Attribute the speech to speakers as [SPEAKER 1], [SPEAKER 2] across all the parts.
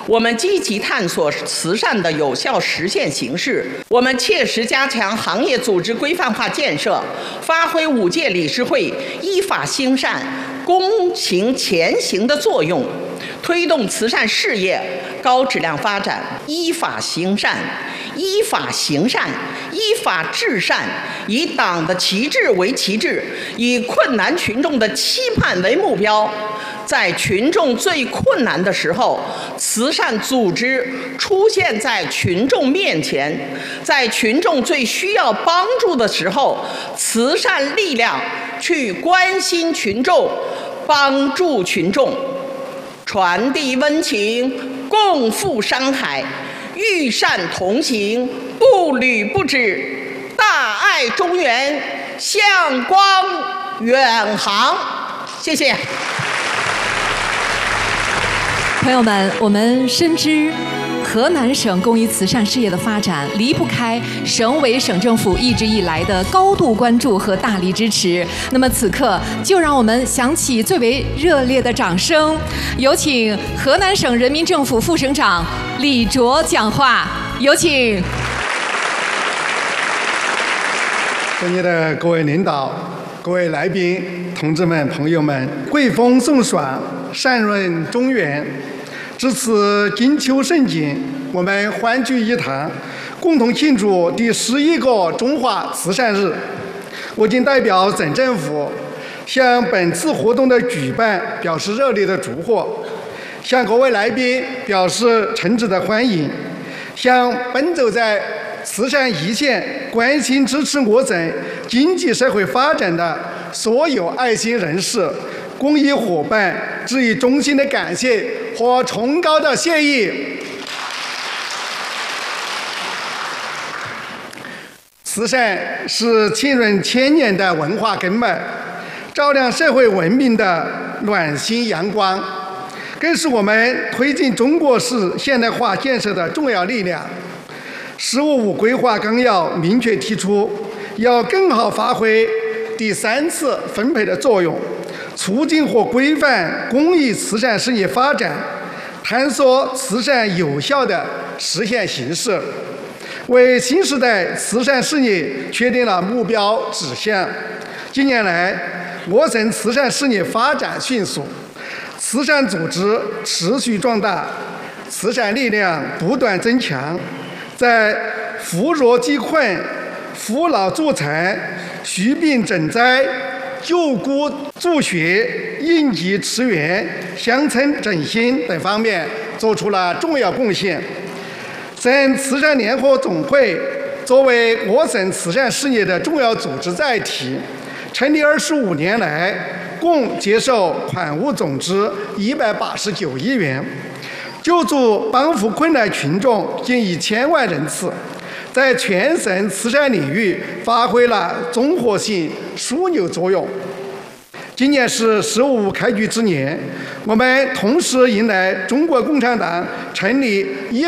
[SPEAKER 1] 我们积极探索慈善的有效实现形式，我们切实加强行业组织规范化建设，发挥5届理事会依法兴善、躬行前行的作用，推动慈善事业高质量发展。依法行善，依法行善，依法治善，以党的旗帜为旗帜，以困难群众的期盼为目标。在群众最困难的时候，慈善组织出现在群众面前；在群众最需要帮助的时候，慈善力量去关心群众，帮助群众，传递温情，共赴山海，与善同行，步履不止，大爱中原，向光远航。谢谢。
[SPEAKER 2] 朋友们，我们深知河南省公益慈善事业的发展离不开省委省政府一直以来的高度关注和大力支持。那么此刻，就让我们响起最为热烈的掌声，有请河南省人民政府副省长李卓讲话。有请。
[SPEAKER 3] 尊敬的各位领导、各位来宾、同志们、朋友们，贵风送爽，善润中原。值此金秋盛景，我们欢聚一堂，共同庆祝第11个中华慈善日。我谨代表省政府向本次活动的举办表示热烈的祝贺，向各位来宾表示诚挚的欢迎，向奔走在慈善一线、关心支持我省经济社会发展的所有爱心人士、公益伙伴致以衷心的感谢和崇高的谢意。慈善是浸润千年的文化根脉，照亮社会文明的暖心阳光，更是我们推进中国式现代化建设的重要力量。“15五”规划纲要明确提出，要更好发挥第3次分配的作用，促进和规范公益慈善事业发展，探索慈善有效的实现形式，为新时代慈善事业确定了目标指向。近年来，我省慈善事业发展迅速，慈善组织持续壮大，慈善力量不断增强，在扶弱济困、扶老助残、祛病赈灾、救孤助学、应急驰援、乡村振兴等方面做出了重要贡献。省慈善联合总会作为我省慈善事业的重要组织载体，成立25年来，共接受款物总值189亿元，救助帮扶困难群众近1000万人次，在全省慈善领域发挥了综合性枢纽作用。今年是“15五”开局之年，我们同时迎来中国共产党成立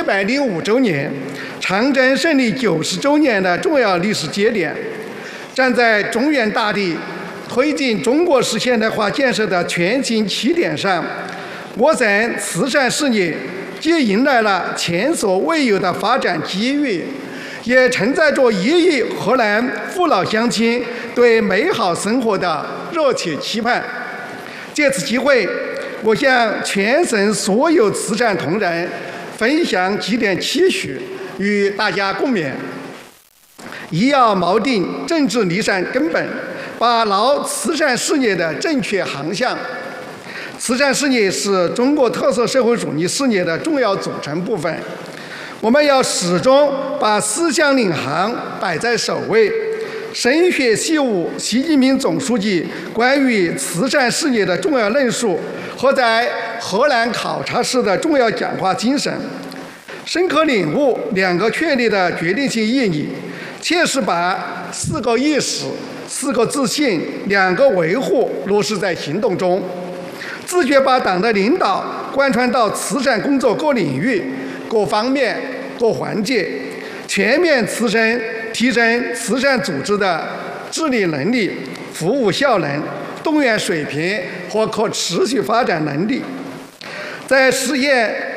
[SPEAKER 3] 105周年、长征胜利90周年的重要历史节点。站在中原大地推进中国式现代化建设的全新起点上，我省慈善事业既迎来了前所未有的发展机遇，也承载着1亿河南父老乡亲对美好生活的热切期盼。借此机会，我向全省所有慈善同仁分享几点期许，与大家共勉。一要锚定政治离散根本，把牢慈善事业的正确航向。慈善事业是中国特色社会主义事业的重要组成部分，我们要始终把思想领航摆在首位，深学习悟习近平总书记关于慈善事业的重要论述和在河南考察时的重要讲话精神，深刻领悟2个确立的决定性意义，切实把4个意识、4个自信、2个维护落实在行动中，自觉把党的领导贯穿到慈善工作各领域、各方面、各环节，全面提升慈善组织的治理能力、服务效能、动员水平和可持续发展能力。在实现